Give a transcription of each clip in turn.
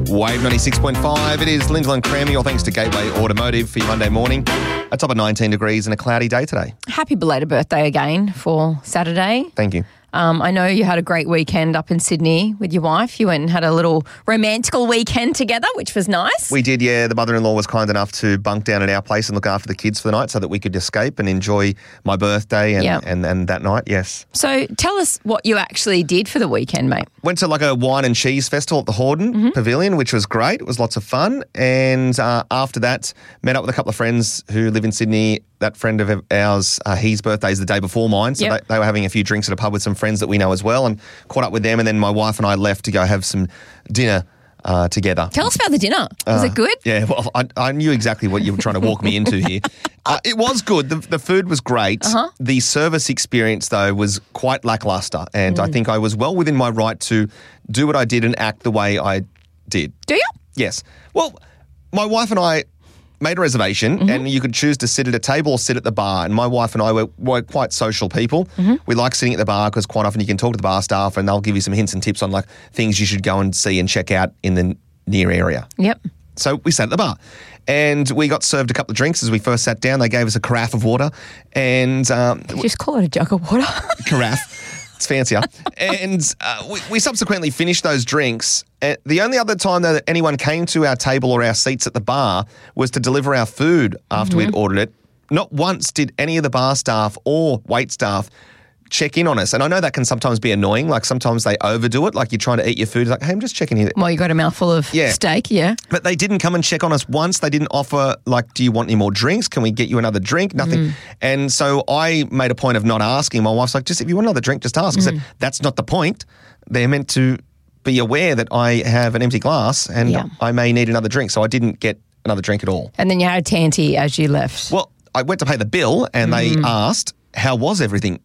Wave 96.5. It is Lyndall and Crammy, all thanks to Gateway Automotive for your Monday morning. A top of 19 degrees and a cloudy day today. Happy belated birthday again for Saturday. Thank you. I know you had a great weekend up in Sydney with your wife. You went and had a little romantical weekend together, which was nice. We did, yeah. The mother-in-law was kind enough to bunk down at our place and look after the kids for the night so that we could escape and enjoy my birthday and that night, yes. So tell us what you actually did for the weekend, mate. Went to like a wine and cheese festival at the Hordern Pavilion, which was great. It was lots of fun. And after that, met up with a couple of friends who live in Sydney. That friend of ours, his birthday is the day before mine. So they were having a few drinks at a pub with some friends that we know as well, and caught up with them. And then my wife and I left to go have some dinner together. Tell us about the dinner. Was it good? Yeah, well, I knew exactly what you were trying to walk me into here. It was good. The food was great. The service experience, though, was quite lackluster. And I think I was well within my right to do what I did and act the way I did. Do you? Yes. Well, my wife and I made a reservation and you could choose to sit at a table or sit at the bar. And my wife and I were quite social people. We like sitting at the bar because quite often you can talk to the bar staff and they'll give you some hints and tips on like things you should go and see and check out in the near area. Yep. So we sat at the bar and we got served a couple of drinks as we first sat down. They gave us a carafe of water and... just call it a jug of water. Carafe. It's fancier. And we subsequently finished those drinks. The only other time that anyone came to our table or our seats at the bar was to deliver our food after we'd ordered it. Not once did any of the bar staff or wait staff check in on us. And I know that can sometimes be annoying. Like sometimes they overdo it. Like you're trying to eat your food. Like, hey, I'm just checking here. Well, you got a mouthful of steak, yeah. But they didn't come and check on us once. They didn't offer, like, do you want any more drinks? Can we get you another drink? Nothing. And so I made a point of not asking. My wife's like, just if you want another drink, just ask. I said, that's not the point. They're meant to be aware that I have an empty glass and I may need another drink. So I didn't get another drink at all. And then you had a tanty as you left. Well, I went to pay the bill and they asked, how was everything?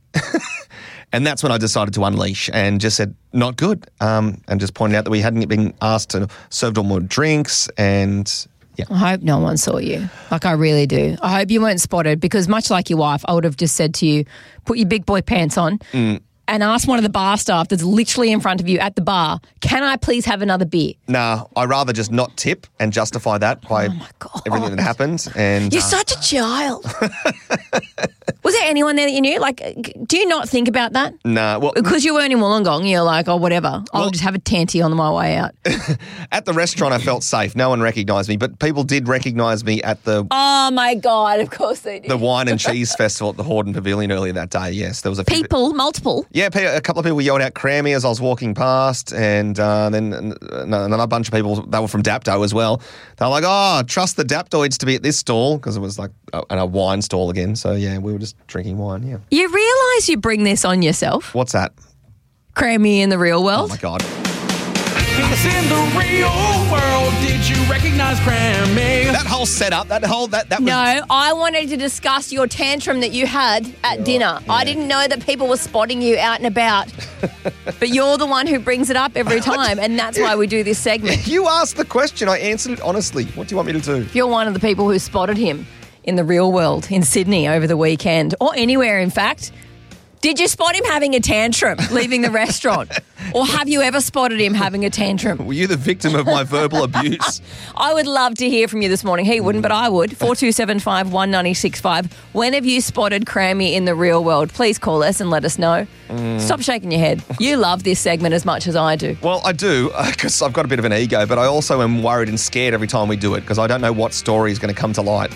And that's when I decided to unleash and just said, not good. And just pointed out that we hadn't been asked to serve all more drinks and... Yeah. I hope no one saw you. Like, I really do. I hope you weren't spotted because much like your wife, I would have just said to you, put your big boy pants on and ask one of the bar staff that's literally in front of you at the bar, can I please have another beer? Nah, I'd rather just not tip and justify that by everything that happened. And you're such a child. Was there anyone there that you knew? Like, do you not think about that? Nah. Well, because you weren't in Wollongong, you're like, oh, whatever. I'll just have a tanty on my way out. At the restaurant, I felt safe. No one recognised me, but people did recognise me at the... Oh, my God, of course they did. The Wine and Cheese Festival at the Hordern Pavilion earlier that day, yes. There was a few people, multiple? Yeah, a couple of people yelled out Crammy as I was walking past, and then another bunch of people, they were from Dapto as well. They were like, oh, trust the Daptoids to be at this stall, because it was like a wine stall again. So, yeah, we were just drinking wine, yeah. You realise you bring this on yourself? What's that? Crammy in the real world? Oh, my God. It's in the real world. Did you recognize Crammy? That whole setup, that was... No, I wanted to discuss your tantrum that you had at dinner. Yeah. I didn't know that people were spotting you out and about. But you're the one who brings it up every time, and that's why we do this segment. You asked the question. I answered it honestly. What do you want me to do? You're one of the people who spotted him in the real world in Sydney over the weekend, or anywhere, in fact. Did you spot him having a tantrum leaving the restaurant? Or have you ever spotted him having a tantrum? Were you the victim of my verbal abuse? I would love to hear from you this morning. He wouldn't, but I would. 4275 196.5. When have you spotted Crammy in the real world? Please call us and let us know. Stop shaking your head. You love this segment as much as I do. Well, I do, because I've got a bit of an ego, but I also am worried and scared every time we do it because I don't know what story is going to come to light.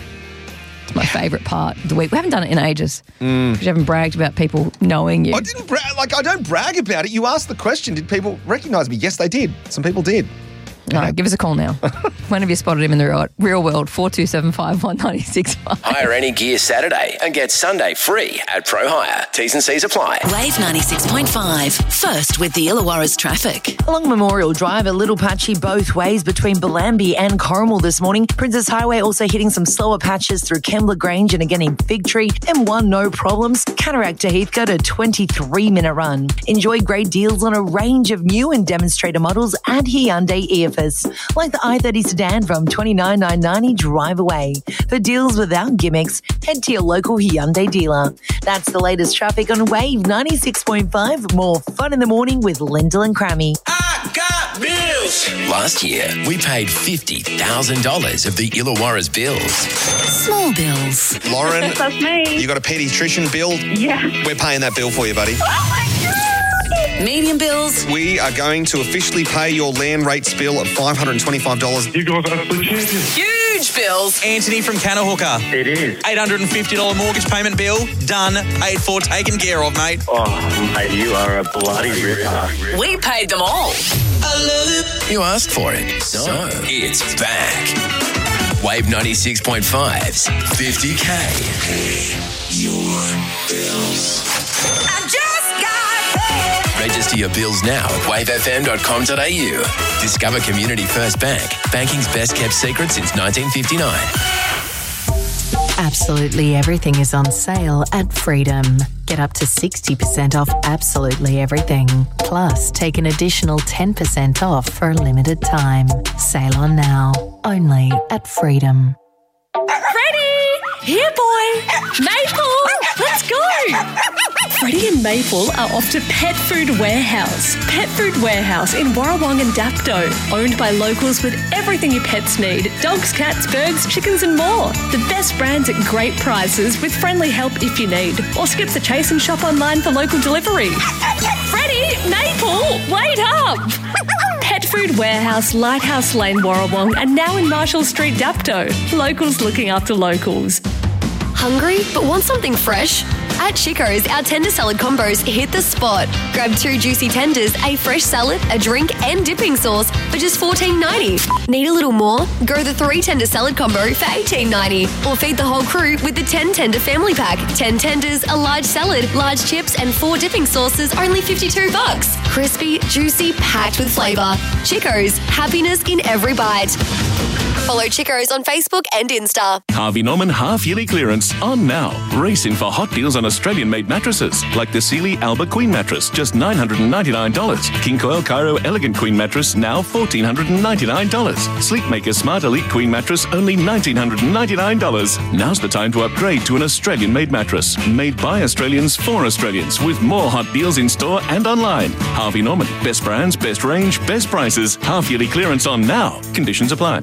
It's my favourite part of the week. We haven't done it in ages. Because you haven't bragged about people knowing you. I didn't brag. I don't brag about it. You asked the question, did people recognise me? Yes, they did. Some people did. All right, give us a call now. When have you spotted him in the real world? 4275 196.5. Hire any gear Saturday and get Sunday free at Pro Hire. T's and C's apply. Wave 96.5. First with the Illawarra's traffic. Along Memorial Drive, a little patchy both ways between Bellambi and Corrimal this morning. Princess Highway also hitting some slower patches through Kembla Grange and again in Fig Tree. M1, no problems. Cataract to Heathcote, a 23-minute run. Enjoy great deals on a range of new and demonstrator models at Hyundai EFS. Like the i30 sedan from $29,990 drive away. For deals without gimmicks, head to your local Hyundai dealer. That's the latest traffic on Wave 96.5. More fun in the morning with Lyndall and Crammy. I got bills. Last year, we paid $50,000 of the Illawarra's bills. Small bills. Lauren, That's me. you got a paediatrician bill? Yeah. We're paying that bill for you, buddy. Medium bills. We are going to officially pay your land rates bill of $525. You guys are absolute champions. Huge bills. Anthony from Canahooker. It is. $850 mortgage payment bill. Done. Paid for. Taken care of, mate. Oh, mate, you are a bloody ripper. We paid them all. I love it. You asked for it, so it's back. Wave 96.5's 50K. Your bills. I just got paid. Register your bills now at wavefm.com.au. Discover Community First Bank, banking's best kept secret since 1959. Absolutely everything is on sale at Freedom. Get up to 60% off absolutely everything. Plus, take an additional 10% off for a limited time. Sail on now, only at Freedom. Freddie! Here, boy! Maple! Let's go! Freddie and Maple are off to Pet Food Warehouse. Pet Food Warehouse in Warrawong and Dapto. Owned by locals with everything your pets need. Dogs, cats, birds, chickens and more. The best brands at great prices with friendly help if you need. Or skip the chase and shop online for local delivery. Freddie! Maple! Wait up! Pet Food Warehouse, Lighthouse Lane, Warrawong, and now in Marshall Street, Dapto. Locals looking after locals. Hungry but want something fresh? At Chico's, our tender salad combos hit the spot. Grab 2 juicy tenders, a fresh salad, a drink and dipping sauce for just $14.90. Need a little more? Go the 3 tender salad combo for $18.90. Or feed the whole crew with the 10 tender family pack. 10 tenders, a large salad, large chips and 4 dipping sauces, only $52. Crispy, juicy, packed with flavour. Chico's, happiness in every bite. Follow Chico's on Facebook and Insta. Harvey Norman half-yearly clearance on now. Race in for hot deals on Australian-made mattresses, like the Sealy Alba Queen mattress, just $999. King Coil Cairo Elegant Queen mattress, now $1,499. Sleepmaker Smart Elite Queen mattress, only $1,999. Now's the time to upgrade to an Australian-made mattress, made by Australians for Australians, with more hot deals in store and online. Harvey Norman, best brands, best range, best prices. Half-yearly clearance on now. Conditions apply.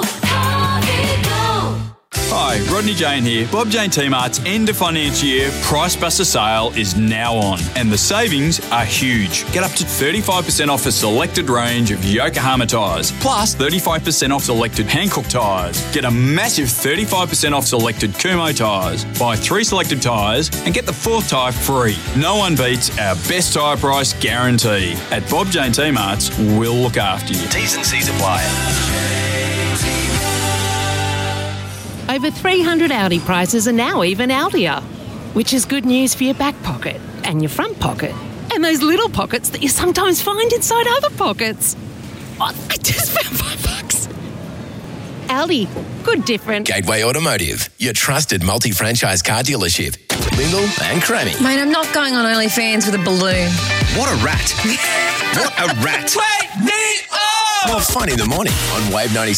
Hi, Rodney Jane here. Bob Jane T-Mart's end of financial year Price Buster sale is now on, and the savings are huge. Get up to 35% off a selected range of Yokohama tyres, plus 35% off selected Hankook tyres. Get a massive 35% off selected Kumho tyres. Buy 3 selected tyres and get the 4th tyre free. No one beats our best tyre price guarantee. At Bob Jane T-Mart's, we'll look after you. T's and C's apply. Over 300 Audi prices are now even Audier, which is good news for your back pocket and your front pocket and those little pockets that you sometimes find inside other pockets. Oh, I just found $5. Audi, good different. Gateway Automotive, your trusted multi-franchise car dealership. Lingle and Crammy. Mate, I'm not going on OnlyFans with a balloon. What a rat. What a rat. More fun in the morning on Wave 96.